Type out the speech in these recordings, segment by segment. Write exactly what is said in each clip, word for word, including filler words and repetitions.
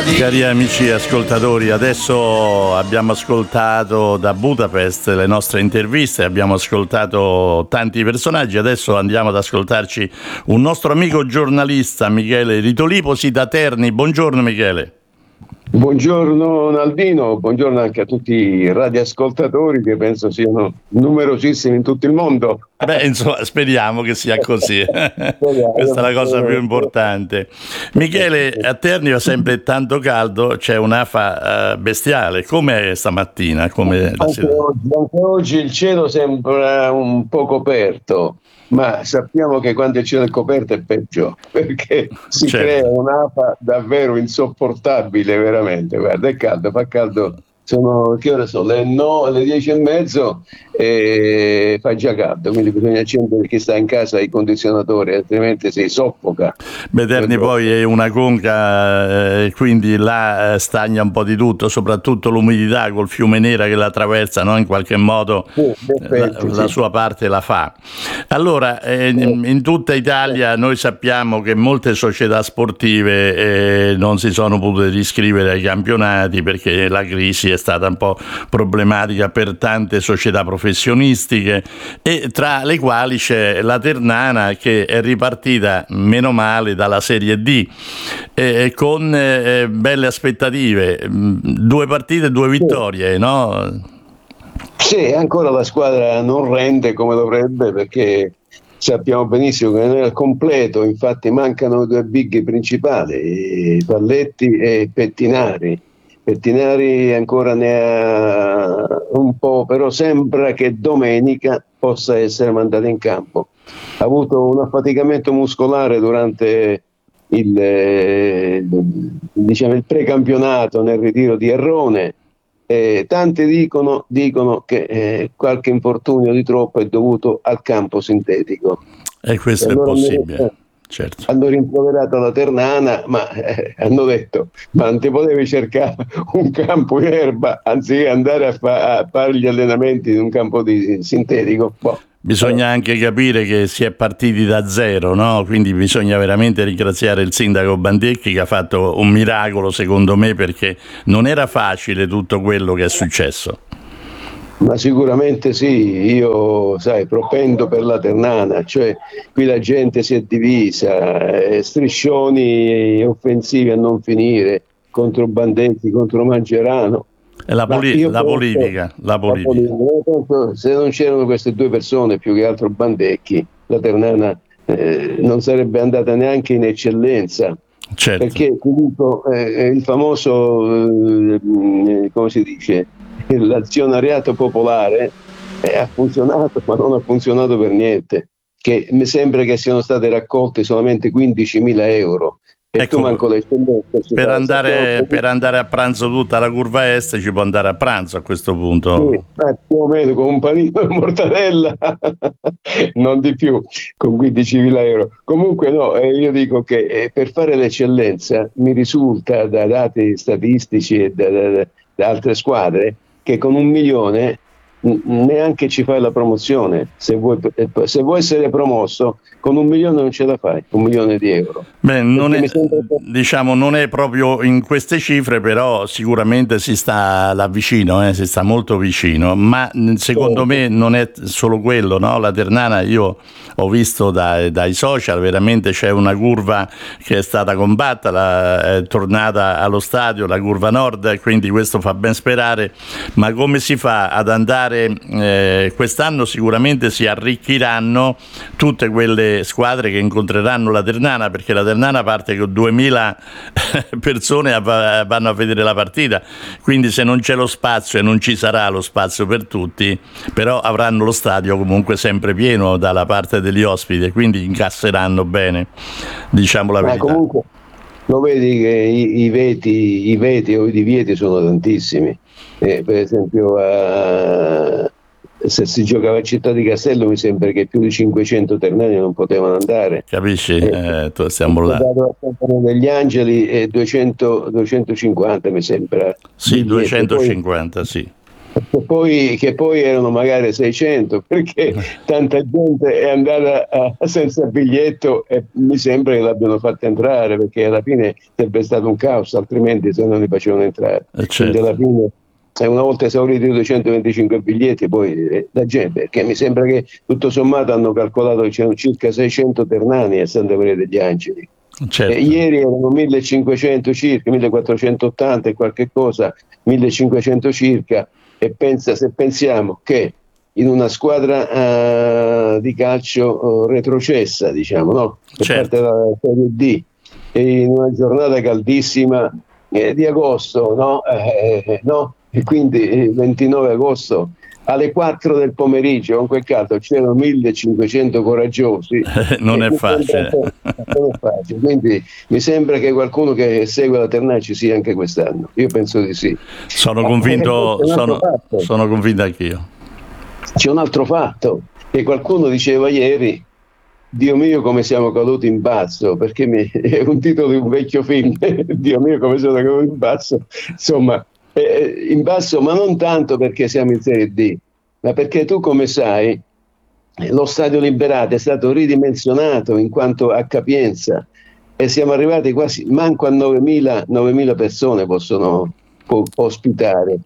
Cari amici ascoltatori, adesso abbiamo ascoltato da Budapest le nostre interviste, abbiamo ascoltato tanti personaggi, adesso andiamo ad ascoltarci un nostro amico giornalista, Michele Ritoliposi da Terni. Buongiorno Michele. Buongiorno Naldino, buongiorno anche a tutti i radioascoltatori che penso siano numerosissimi in tutto il mondo. Beh, insomma, speriamo che sia così. Questa è la cosa più importante. Michele, a Terni fa sempre tanto caldo, c'è un'afa uh, bestiale. Com'è stamattina? Com'è la anche, oggi, anche oggi il cielo sembra un po' coperto, ma sappiamo che quando il cielo è coperto è peggio, perché si certo. crea un'afa davvero insopportabile, veramente. Guarda, è caldo, fa caldo. Sono, che ore sono? Le, no, le dieci e mezzo e fa già caldo, quindi bisogna accendere chi sta in casa i condizionatori, altrimenti si soffoca. Beh, Terni poi è una conca, eh, quindi là eh, stagna un po' di tutto, soprattutto l'umidità col fiume Nera che la attraversa, no? In qualche modo sì, effetti, la, la sì. sua parte la fa. Allora, eh, in, in tutta Italia noi sappiamo che molte società sportive eh, non si sono potute riscrivere ai campionati perché la crisi è stata un po' problematica per tante società professionistiche, e tra le quali c'è la Ternana che è ripartita meno male dalla Serie D eh, con eh, belle aspettative, due partite, due vittorie, no? Sì, ancora la squadra non rende come dovrebbe, perché sappiamo benissimo che non è al completo, infatti mancano due big principali, Palletti e Pettinari. Pettinari ancora ne ha un po', però sembra che domenica possa essere mandato in campo. Ha avuto un affaticamento muscolare durante il, eh, diciamo, il precampionato nel ritiro di Errone. Eh, tanti dicono, dicono che eh, qualche infortunio di troppo è dovuto al campo sintetico. E questo e allora è possibile. Hanno, certo. Hanno rimproverato la Ternana, ma eh, hanno detto: ma non ti potevi cercare un campo in erba anziché andare a, fa- a fare gli allenamenti in un campo di sintetico? Boh. Bisogna anche capire che si è partiti da zero, no? Quindi bisogna veramente ringraziare il sindaco Bandecchi che ha fatto un miracolo, secondo me, perché non era facile tutto quello che è successo. Ma sicuramente sì, io sai, propendo per la Ternana, cioè qui la gente si è divisa, eh, striscioni offensivi a non finire contro Bandecchi, contro Mangerano. La, poli- la, penso, politica, la politica, la politica. Se non c'erano queste due persone, più che altro Bandecchi, la Ternana eh, non sarebbe andata neanche in eccellenza. Certo. Perché comunque eh, il famoso, eh, come si dice, l'azionariato popolare eh, ha funzionato, ma non ha funzionato per niente. Che mi sembra che siano state raccolte solamente quindicimila euro. E ecco, tu manco le per andare, per andare a pranzo tutta la curva est ci può andare a pranzo a questo punto. Sì, eh, più o meno con un panino e mortadella, non di più, con quindicimila euro. Comunque no, eh, io dico che eh, per fare l'eccellenza mi risulta da dati statistici e da, da, da altre squadre che con un milione neanche ci fai la promozione. Se vuoi, se vuoi essere promosso con un milione non ce la fai, un milione di euro. Beh, non è, sembra... diciamo non è proprio in queste cifre, però sicuramente si sta là vicino, eh, si sta molto vicino, ma secondo oh. me non è solo quello, no? La Ternana, io ho visto dai, dai social, veramente c'è una curva che è stata combatta, la, è tornata allo stadio, la curva nord, quindi questo fa ben sperare, ma come si fa ad andare Eh, quest'anno sicuramente si arricchiranno tutte quelle squadre che incontreranno la Ternana, perché la Ternana parte con duemila persone a, vanno a vedere la partita, quindi se non c'è lo spazio, e non ci sarà lo spazio per tutti, però avranno lo stadio comunque sempre pieno dalla parte degli ospiti, quindi incasseranno bene, diciamo la verità. Ma comunque lo vedi che i, i veti i veti o i divieti sono tantissimi. Eh, per esempio uh, se si giocava a Città di Castello mi sembra che più di cinquecento ternani non potevano andare, capisci? Eh, eh, siamo là degli Angeli e duecento, duecentocinquanta mi sembra, sì, duecentocinquanta. Poi, sì, Che poi, che poi erano magari seicento, perché tanta gente è andata a, senza biglietto e mi sembra che l'abbiano fatta entrare, perché alla fine sarebbe stato un caos, altrimenti se non li facevano entrare. Eh, Quindi alla certo. fine, eh, una volta esauriti i duecentoventicinque biglietti, poi eh, la gente, perché mi sembra che tutto sommato hanno calcolato che c'erano circa seicento ternani a Santa Maria degli Angeli. Eh, Certo. ieri erano millecinquecento circa, millequattrocentottanta e qualche cosa, millecinquecento circa. E pensa, se pensiamo che in una squadra uh, di calcio uh, retrocessa, diciamo, no? Che parte Certo. dalla Serie D, e in una giornata caldissima eh, di agosto, no? Eh, no? E quindi il ventinove agosto alle quattro del pomeriggio, con quel caso c'erano millecinquecento coraggiosi. Non E è mi sembra facile. che- non è facile. Quindi mi sembra che qualcuno che segue la Ternana ci sia anche quest'anno. Io penso di sì. Sono Ma eh, poi c'è convinto, un altro sono, fatto, sono convinto anch'io. c'è un altro fatto che qualcuno diceva ieri: Dio mio come siamo caduti in basso, perché mi- è un titolo di un vecchio film. Dio mio come siamo caduti in basso, insomma, eh, in basso, ma non tanto perché siamo in Serie D, ma perché tu, come sai, lo stadio Liberato è stato ridimensionato in quanto a capienza e siamo arrivati quasi manco a novemila, novemila persone possono po- ospitare,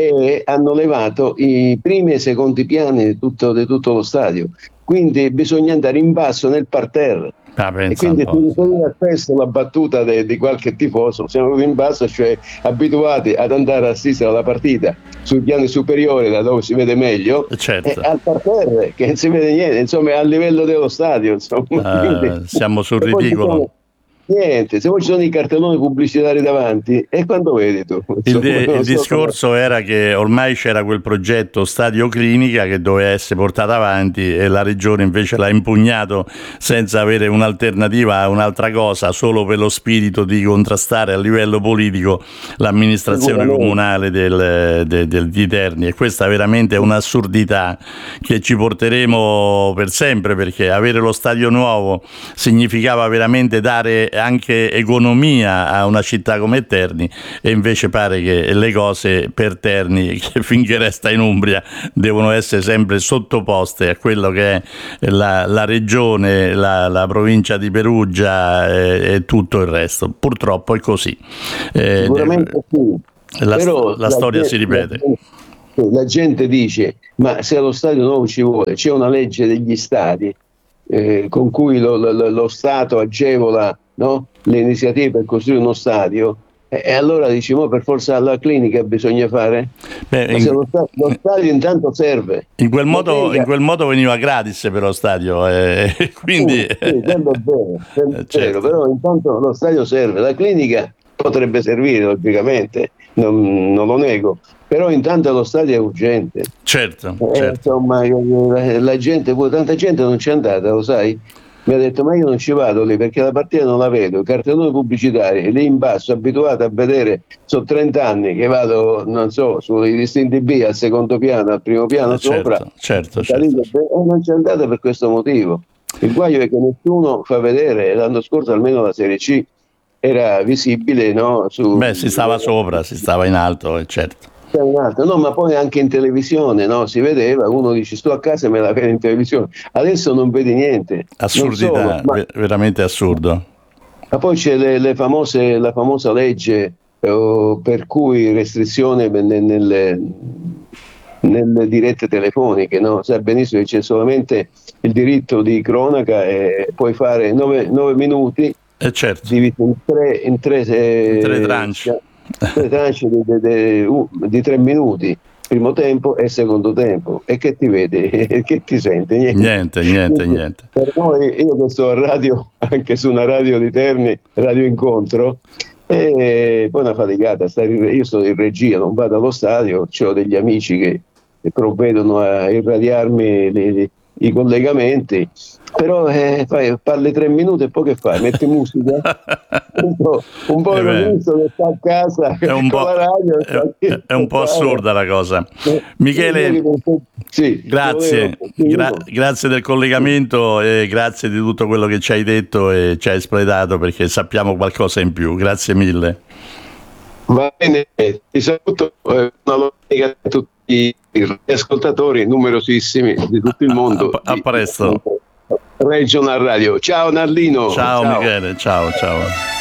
e hanno levato i primi e i secondi piani di tutto, di tutto lo stadio, quindi bisogna andare in basso nel parterre. Ah, E pensa un quindi si po'. ripete spesso la battuta de- di qualche tifoso: siamo venuti in basso, cioè abituati ad andare a assistere alla partita sui piani superiori, da dove si vede meglio, e Certo. al parterre che non si vede niente, insomma, è a livello dello stadio, insomma. Quindi, Eh, siamo sul e poi ci sono, ridicolo. niente, se poi ci sono i cartelloni pubblicitari davanti, e quando vedi tu, Il, insomma, di- il non so come. discorso era che ormai c'era quel progetto Stadio Clinica che doveva essere portato avanti e la regione invece l'ha impugnato senza avere un'alternativa a un'altra cosa, solo per lo spirito di contrastare a livello politico l'amministrazione Sicuramente. comunale del, del- del- di Terni. E questa veramente è un'assurdità che ci porteremo per sempre, perché avere lo stadio nuovo significava veramente dare anche economia a una città come Terni, e invece pare che le cose per Terni, che finché resta in Umbria, devono essere sempre sottoposte a quello che è la, la regione, la, la provincia di Perugia e, e tutto il resto. Purtroppo è così. Eh, Sicuramente sì, la, però la la, storia gente, si la ripete. gente- la gente dice: ma se allo stadio nuovo ci vuole, c'è una legge degli stadi eh, con cui lo, lo- lo Stato agevola, no, le iniziative per costruire uno stadio, e, e allora dici: ma per forza la clinica bisogna fare? Beh, Ma se in, lo, sta- lo stadio intanto serve, in quel la modo, in clinica. quel modo veniva gratis per lo stadio, eh, Sì, quindi sì, quello è vero, quello è eh, vero, certo. però intanto lo stadio serve, la clinica potrebbe servire logicamente, non, non lo nego, però intanto lo stadio è urgente. Certo, Eh, certo. insomma, io- la, la gente, poi tanta gente non c'è andata, lo sai? Mi ha detto: ma io non ci vado lì perché la partita non la vedo, i cartelloni pubblicitari lì in basso, abituato a vedere, sono trenta anni che vado, non so, sui distinti B al secondo piano, al primo piano Eh, sopra, certo, certo, e da lì certo. che- e non c'è andata per questo motivo. Il guaio è che nessuno fa vedere, l'anno scorso almeno la Serie C era visibile, no? Su, Beh, si stava sopra, si stava in alto, eh, certo. c'è un altro. No, ma poi anche in televisione, no? Si vedeva, uno dice: sto a casa e me la vedo in televisione. Adesso non vedi niente, non solo, Assurdità, ma, ve- veramente assurdo. ma poi c'è le, le famose, la famosa legge eh, per cui restrizione nelle, nelle, nelle dirette telefoniche, no? Sai benissimo che c'è solamente il diritto di cronaca e puoi fare nove minuti E certo, diviso in tre, in tre, in tre eh, tranche. tre tranche di, di- di- uh, di tre minuti, primo tempo e secondo tempo, e che ti vede, che ti sente? Niente. Niente, niente, Quindi, niente. per noi, io che sto a radio, anche su una radio di Terni, Radio Incontro, e poi una faticata, stare in- io sono in regia, non vado allo stadio, ho degli amici che, che provvedono a irradiarmi li- li- i collegamenti, però eh, fai, parli tre minuti e poi che fai? Metti musica? Un po', un Eh povero beh, Cristo che sta a casa è un con po', la radio e è, fa che è un po' fare. assurda la cosa. Eh, io ieri Michele, pensavo- sì, volevo, grazie, gra- io- grazie del collegamento e grazie di tutto quello che ci hai detto e ci hai espletato, perché sappiamo qualcosa in più. Grazie mille. va bene, ti saluto, eh, una domenica a tutti. gli ascoltatori numerosissimi di tutto il mondo. A, a, a presto. Regional Radio. Ciao Nardino. Ciao, ciao Michele, ciao ciao.